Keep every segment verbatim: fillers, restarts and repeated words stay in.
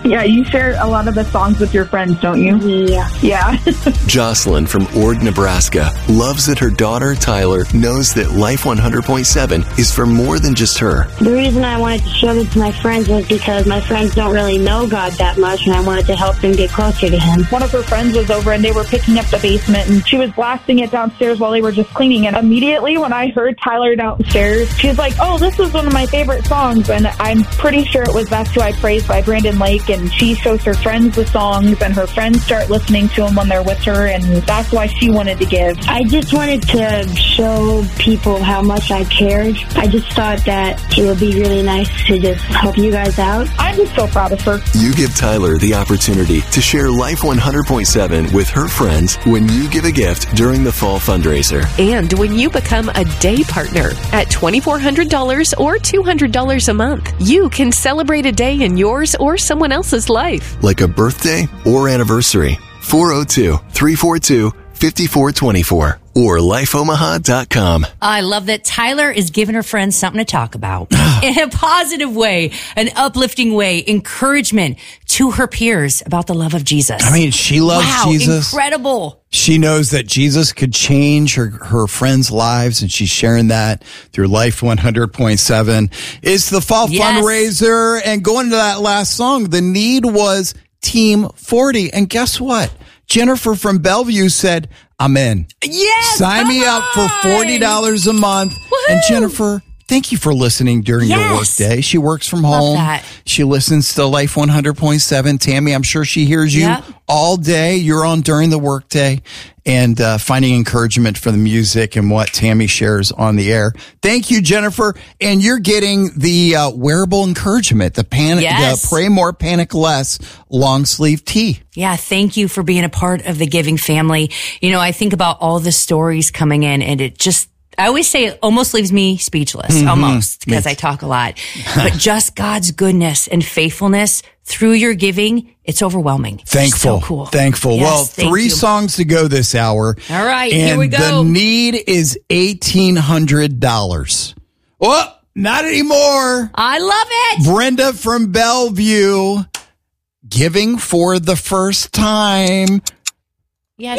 Yeah, you share a lot of the songs with your friends, don't you? Yeah. Yeah. Jocelyn from Ord, Nebraska loves that her daughter, Tyler, knows that Life one hundred point seven is for more than just her. The reason I wanted to show this to my friends was because my friends don't really know God that much, and I wanted to help them get closer to Him. One of her friends was over, and they were picking up the basement, and she was blasting it downstairs while they were just cleaning. And immediately when I heard Tyler downstairs, she was like, oh, this is one of my favorite songs. And I'm pretty sure it was That's Who I Praise by Brandon Lake. And she shows her friends the songs, and her friends start listening to them when they're with her. And that's why she wanted to give. I just wanted to show people how much I cared. I just thought that it would be really nice to just help you guys out. I'm just so proud of her. You give Tyler the opportunity to share Life one hundred point seven with her friends when you give a gift during the fall fundraiser. And when you become a day partner at twenty-four hundred dollars or two hundred dollars a month, you can celebrate a day in yours or someone else's life. Like a birthday or anniversary. four oh two, three four two, five four two four or life omaha dot com. I love that Tyler is giving her friends something to talk about in a positive way, an uplifting way, encouragement to her peers about the love of Jesus. I mean, she loves wow, Jesus. Incredible. She knows that Jesus could change her, her friends' lives, and she's sharing that through Life one hundred point seven. It's the fall Yes. fundraiser, and going to that last song, the need was Team forty. And guess what? Jennifer from Bellevue said, I'm in. Yes. Sign me up for forty dollars a month. Woohoo. And Jennifer, thank you for listening during Yes. your work day. She works from Love home. that. She listens to Life one hundred point seven. Tammy, I'm sure she hears you Yep. all day. You're on during the workday and uh, finding encouragement for the music and what Tammy shares on the air. Thank you, Jennifer. And you're getting the uh, wearable encouragement, the panic, Yes. the Pray More, Panic Less long sleeve tee. Yeah, thank you for being a part of the giving family. You know, I think about all the stories coming in, and it just, I always say it almost leaves me speechless, Mm-hmm. almost, because I talk a lot. But just God's goodness and faithfulness through your giving, it's overwhelming. Thankful. So cool. Thankful. Yes, well, thank three you. songs to go this hour. All right, and here we go. The need is eighteen hundred dollars. Oh, not anymore. I love it. Brenda from Bellevue giving for the first time. Yes.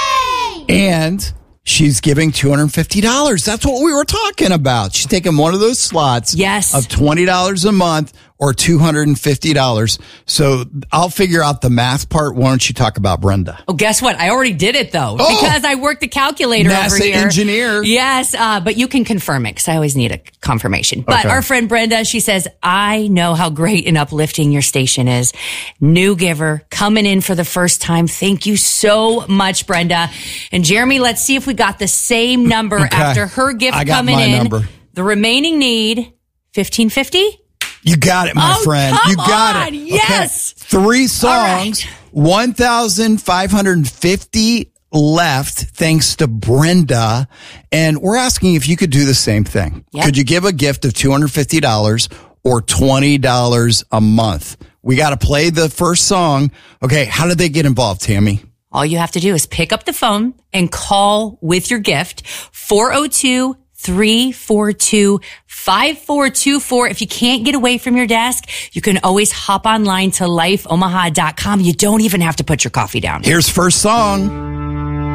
And she's giving two hundred fifty dollars. That's what we were talking about. She's taking one of those slots Yes. of twenty dollars a month or two hundred fifty dollars. So I'll figure out the math part. Why don't you talk about Brenda? Oh, guess what? I already did it though, Oh! because I worked the calculator over NASA here. engineer. Yes, uh, but you can confirm it because I always need a confirmation. But Okay. our friend Brenda, she says, I know how great and uplifting your station is. New giver coming in for the first time. Thank you so much, Brenda. And Jeremy, let's see if we got the same number Okay. after her gift I got coming my in. number. The remaining need, fifteen fifty. You got it, my Oh, friend. come You got on. it. Yes. Okay. Three songs, right. one thousand five hundred fifty left thanks to Brenda. And we're asking if you could do the same thing. Yep. Could you give a gift of two hundred fifty dollars or twenty dollars a month? We got to play the first song. Okay. How did they get involved, Tammy? All you have to do is pick up the phone and call with your gift, four oh two, three four two, five four two four. If you can't get away from your desk, you can always hop online to life omaha dot com. You don't even have to put your coffee down. Here's first song.